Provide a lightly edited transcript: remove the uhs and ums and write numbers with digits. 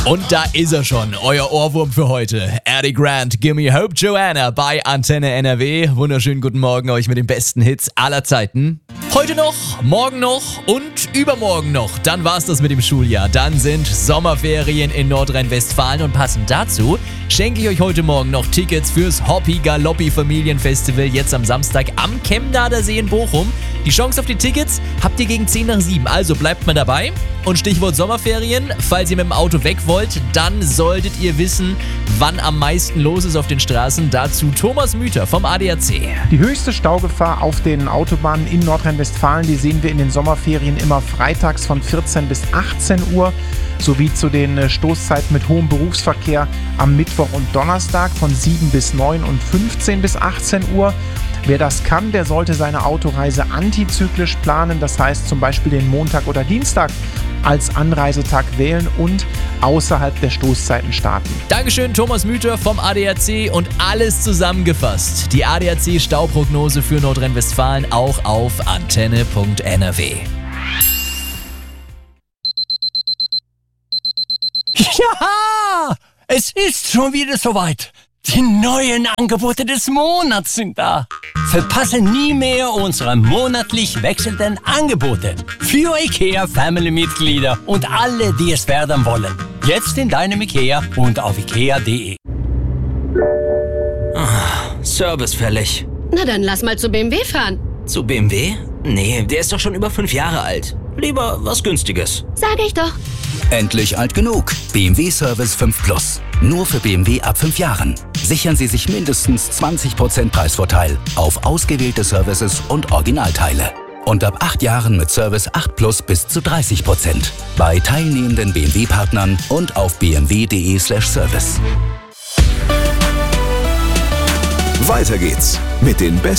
Und da ist er schon, euer Ohrwurm für heute. Eddie Grant, Gimme Hope Joanna bei Antenne NRW. Wunderschönen guten Morgen euch mit den besten Hits aller Zeiten. Heute noch, morgen noch und übermorgen noch. Dann war's das mit dem Schuljahr. Dann sind Sommerferien in Nordrhein-Westfalen und passend dazu schenke ich euch heute Morgen noch Tickets fürs Hoppi Galoppi Familienfestival jetzt am Samstag am Chemnader See in Bochum. Die Chance auf die Tickets habt ihr gegen 10 nach 7, also bleibt mal dabei. Und Stichwort Sommerferien, falls ihr mit dem Auto weg wollt, dann solltet ihr wissen, wann am meisten los ist auf den Straßen. Dazu Thomas Müther vom ADAC. Die höchste Staugefahr auf den Autobahnen in Nordrhein-Westfalen, die sehen wir in den Sommerferien immer freitags von 14 bis 18 Uhr, sowie zu den Stoßzeiten mit hohem Berufsverkehr am Mittwoch und Donnerstag von 7 bis 9 und 15 bis 18 Uhr. Wer das kann, der sollte seine Autoreise antizyklisch planen, das heißt zum Beispiel den Montag oder Dienstag als Anreisetag wählen und außerhalb der Stoßzeiten starten. Dankeschön, Thomas Müther vom ADAC und alles zusammengefasst. Die ADAC-Stauprognose für Nordrhein-Westfalen auch auf antenne.nrw. Ja, es ist schon wieder soweit. Die neuen Angebote des Monats sind da. Verpasse nie mehr unsere monatlich wechselnden Angebote für IKEA-Family-Mitglieder und alle, die es werden wollen. Jetzt in deinem IKEA und auf ikea.de. Service fällig. Na dann lass mal zu BMW fahren. Zu BMW? Nee, der ist doch schon über 5 Jahre alt. Lieber was Günstiges. Sag ich doch. Endlich alt genug. BMW Service 5 Plus. Nur für BMW ab 5 Jahren. Sichern Sie sich mindestens 20% Preisvorteil auf ausgewählte Services und Originalteile. Und ab 8 Jahren mit Service 8 Plus bis zu 30%. Bei teilnehmenden BMW-Partnern und auf bmw.de/service. Weiter geht's mit den besten